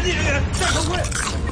戴头盔。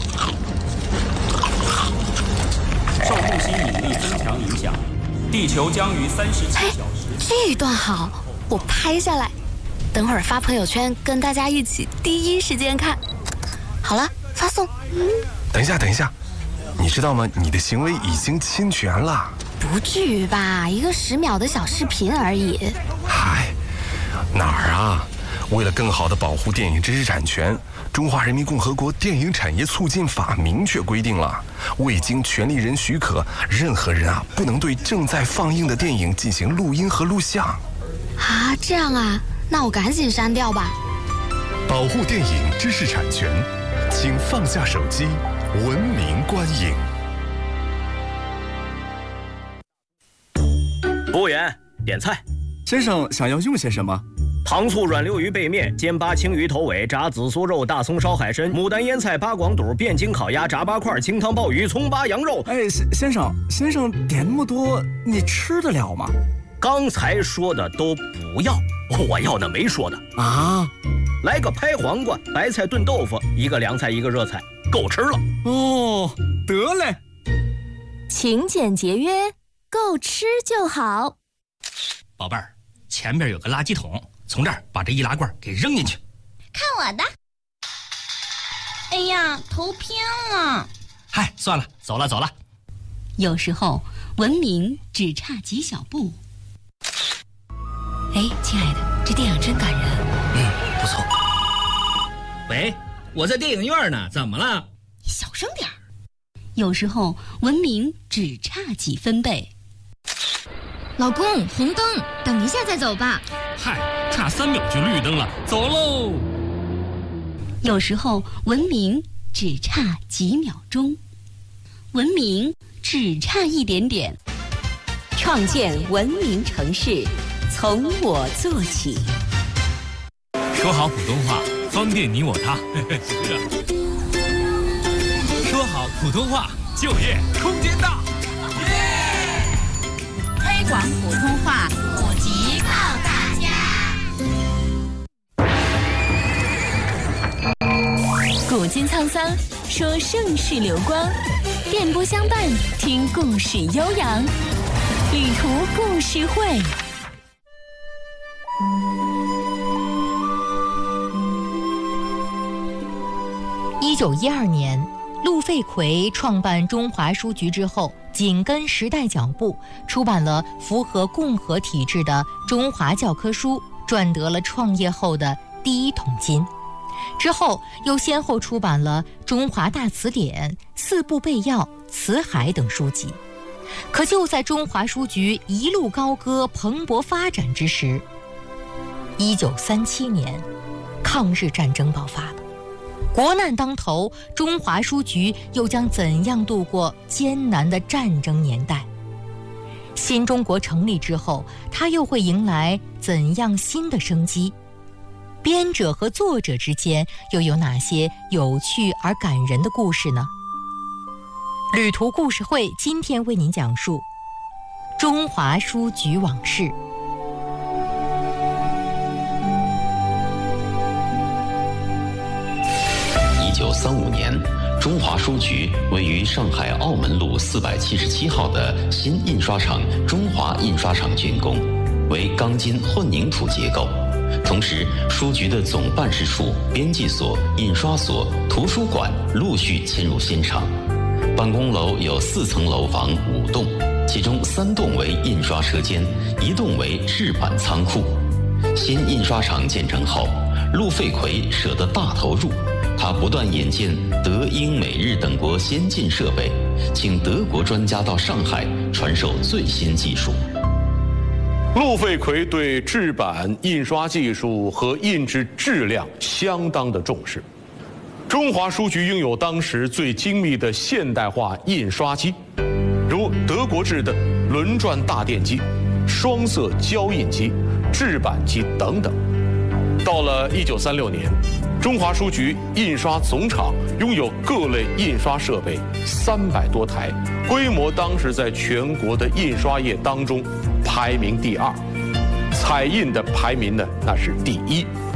受木星引力增强影响，地球将于37小时。 这段好，我拍下来，等会儿发朋友圈，跟大家一起第一时间看。好了，发送。 等一下，你知道吗？你的行为已经侵权了。 不至于吧？一个10秒的小视频而已。 嗨，哪儿啊？为了更好地保护电影知识产权，中华人民共和国电影产业促进法明确规定了，未经权利人许可，任何人不能对正在放映的电影进行录音和录像。 啊，这样啊？那我赶紧删掉吧。 保护电影知识产权，请放下手机，文明观影。 服务员，点菜。 先生想要用些什么？ 糖醋软溜鱼背面、煎八青鱼头尾、炸紫苏肉、大葱烧海参、牡丹腌菜、八广肚、汴京烤鸭、炸八块、清汤鲍鱼、葱八羊肉。 哎，先生点那么多，你吃得了吗？ 刚才说的都不要，我要的没说的啊。 来个拍黄瓜、白菜炖豆腐，一个凉菜一个热菜，够吃了。 哦，得嘞。 勤俭节约，够吃就好。 宝贝儿，前面有个垃圾桶，从这儿把这易拉罐给扔进去。 看我的！哎呀，头偏了。 嗨，算了，走了。 有时候文明只差几小步。哎，亲爱的，这电影真感人。 不错。喂，我在电影院呢，怎么了？ 你小声点儿。有时候文明只差几分贝。 老公，红灯，等一下再走吧。 嗨，差3秒就绿灯了，走喽。 有时候文明只差几秒钟，文明只差一点点。 创建文明城市，从我做起。 说好普通话，方便你我他。是啊。说好普通话，就业空间大。 推广普通话，普及靠大家。 古今沧桑，说盛世流光；电波相伴，听故事悠扬。旅途故事会。 1912年，陆废奎创办中华书局之后，紧跟时代脚步，出版了符合共和体制的中华教科书，赚得了创业后的第一桶金。之后又先后出版了《中华大词典》《四部备要》《辞海》等书籍。可就在中华书局一路高歌蓬勃发展之时，1937年，抗日战争爆发了。国难当头，中华书局又将怎样度过艰难的战争年代？新中国成立之后，它又会迎来怎样新的生机？编者和作者之间又有哪些有趣而感人的故事呢？旅途故事会今天为您讲述中华书局往事。 1935年，中华书局位于上海澳门路477号的新印刷厂中华印刷厂竣工，为钢筋混凝土结构。同时，书局的总办事处、编辑所、印刷所、图书馆陆续迁入新厂。办公楼有4层楼房5栋，其中3栋为印刷车间，1栋为制版仓库。新印刷厂建成后，陆废奎舍得大投入，他不断引进德、英、美、日等国先进设备，请德国专家到上海传授最新技术。 陆废奎对制版、印刷技术和印制质量相当的重视。中华书局拥有当时最精密的现代化印刷机，如德国制的轮转大电机、双色胶印机、制版机等等。到了1936年，中华书局印刷总厂拥有各类印刷设备300多台，规模当时在全国的印刷业当中排名第2，彩印的排名呢那是第1。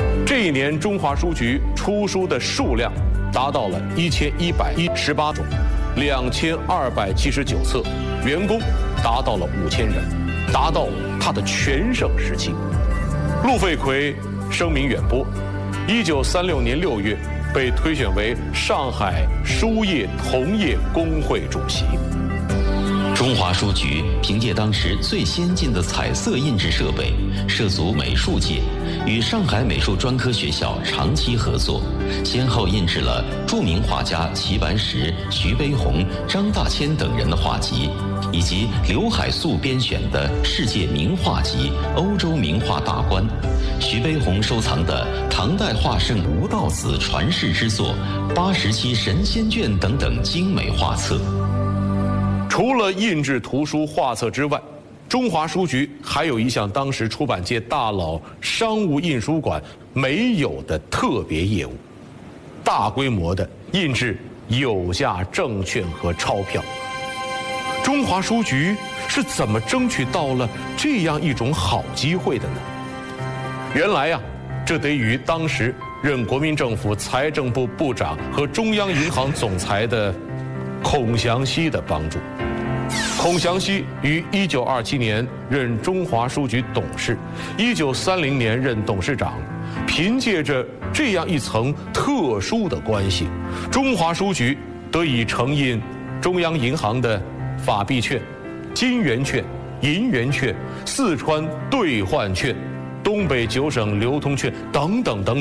这一年，中华书局出书的数量达到了1118种，2279册，员工达到了5000人，达到它的全盛时期。陆废奎声名远播，1936年6月被推选为上海书业同业工会主席。 中华书局凭借当时最先进的彩色印制设备，涉足美术界，与上海美术专科学校长期合作，先后印制了著名画家齐白石、徐悲鸿、张大千等人的画集，以及刘海粟编选的《世界名画集》《欧洲名画大观》，徐悲鸿收藏的唐代画圣吴道子传世之作《80期神仙卷》等等精美画册。 除了印制图书画册之外，中华书局还有一项当时出版界大佬商务印书馆没有的特别业务：大规模的印制有价证券和钞票。中华书局是怎么争取到了这样一种好机会的呢？原来呀，这得于当时任国民政府财政部部长和中央银行总裁的孔祥熙的帮助。孔祥熙于1927年任中华书局董事，1930年任董事长。凭借着这样一层特殊的关系，中华书局得以承印中央银行的法币券、金圆券、银圆券、四川兑换券、东北9省流通券等等等